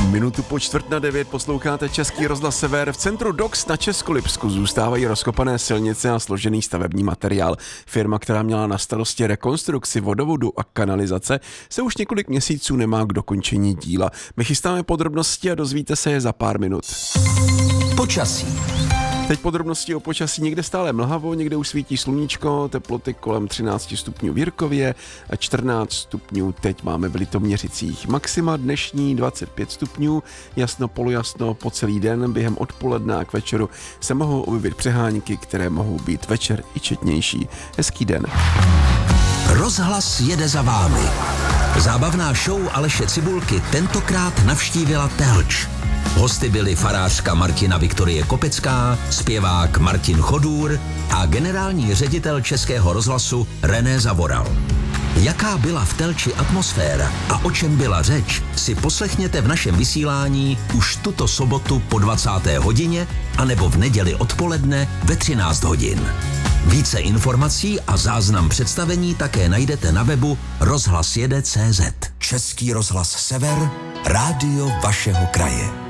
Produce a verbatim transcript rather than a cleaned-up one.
Minutu po čtvrt na devět posloucháte Český rozhlas Sever. V centru Dox na Českolipsku zůstávají rozkopané silnice a složený stavební materiál. Firma, která měla na starosti rekonstrukci vodovodu a kanalizace, se už několik měsíců nemá k dokončení díla. My chystáme podrobnosti a dozvíte se je za pár minut. Počasí. Teď podrobnosti o počasí. Někde stále mlhavo, někde už svítí sluníčko, teploty kolem třináct stupňů v Jirkově a čtrnáct stupňů teď máme v Litoměřicích. Maxima dnešní dvacet pět stupňů, jasno, polojasno po celý den, během odpoledne a k večeru se mohou objevit přehánky, které mohou být večer i četnější. Hezký den. Rozhlas jede za vámi. Zábavná show Aleše Cibulky tentokrát navštívila Telč. Hosty byli farářka Martina Viktorie Kopecká, zpěvák Martin Chodůr a generální ředitel Českého rozhlasu René Zavoral. Jaká byla v Telči atmosféra a o čem byla řeč, si poslechněte v našem vysílání už tuto sobotu po dvacáté hodině anebo v neděli odpoledne ve třináct hodin. Více informací a záznam představení také najdete na webu rozhlas jede tečka cé zet. Český rozhlas Sever, rádio vašeho kraje.